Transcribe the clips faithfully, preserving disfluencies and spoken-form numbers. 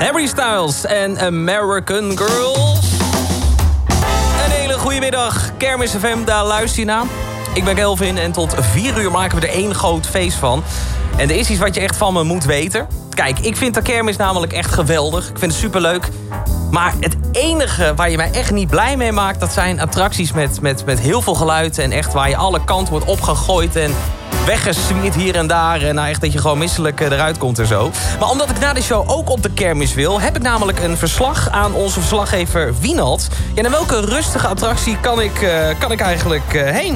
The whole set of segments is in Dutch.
Harry Styles en American Girls. Een hele goede middag. Kermis F M, daar luister je naar. Ik ben Kelvin en tot vier uur maken we er één groot feest van. En er is iets wat je echt van me moet weten. Kijk, ik vind de kermis namelijk echt geweldig. Ik vind het superleuk. Maar het enige waar je mij echt niet blij mee maakt... dat zijn attracties met, met, met heel veel geluid... en echt waar je alle kanten wordt opgegooid... en weggeswierd hier en daar. En nou echt dat je gewoon misselijk eruit komt en zo. Maar omdat ik na de show ook op de kermis wil... heb ik namelijk een verslag aan onze verslaggever Wienald. Ja, naar welke rustige attractie kan ik, uh, kan ik eigenlijk uh, heen?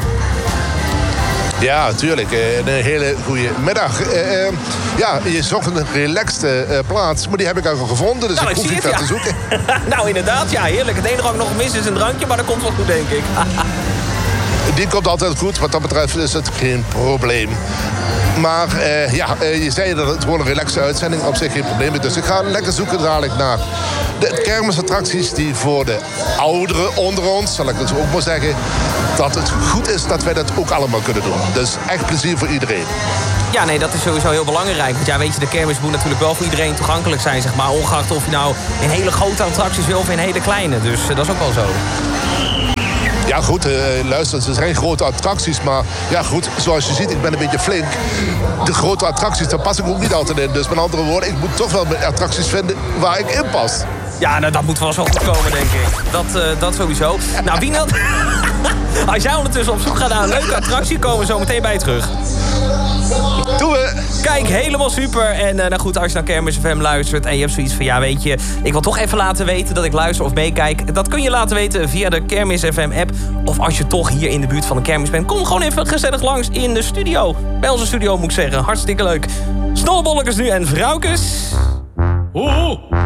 Ja, natuurlijk. Een hele goede middag. Uh, ja, je zocht een relaxte uh, plaats, maar die heb ik ook al gevonden. Dus nou, ik hoef niet ja. te zoeken. Nou, inderdaad, ja, heerlijk. Het enige wat ik nog mis is een drankje, maar dat komt wel goed, denk ik. Die komt altijd goed. Wat dat betreft is het geen probleem. Maar uh, ja, uh, je zei dat het gewoon een relaxe uitzending op zich geen probleem is. Dus ik ga lekker zoeken dadelijk naar de kermisattracties die voor de ouderen onder ons, zal ik het ook maar zeggen, dat het goed is dat wij dat ook allemaal kunnen doen. Dus echt plezier voor iedereen. Ja, nee, dat is sowieso heel belangrijk. Want ja, weet je, de kermis moet natuurlijk wel voor iedereen toegankelijk zijn, zeg maar. Ongeacht of je nou in hele grote attracties wil of in hele kleine. Dus uh, dat is ook wel zo. Ja goed, uh, luister, het zijn grote attracties, maar ja goed, zoals je ziet, ik ben een beetje flink. De grote attracties, daar pas ik ook niet altijd in. Dus met andere woorden, ik moet toch wel attracties vinden waar ik in pas. Ja, nou, dat moet wel zo goed komen, denk ik. Dat, uh, dat sowieso. Nou, Wienald, als jij ondertussen op zoek gaat naar een leuke attractie, komen we zo meteen bij je terug. Doen we! Kijk, helemaal super. En uh, nou goed, als je naar Kermis F M luistert en je hebt zoiets van... ja, weet je, ik wil toch even laten weten dat ik luister of meekijk. Dat kun je laten weten via de Kermis F M app. Of als je toch hier in de buurt van de kermis bent... kom gewoon even gezellig langs in de studio. Bij onze studio moet ik zeggen, hartstikke leuk. Snollebolletjes nu en vrouwkes. Oeh.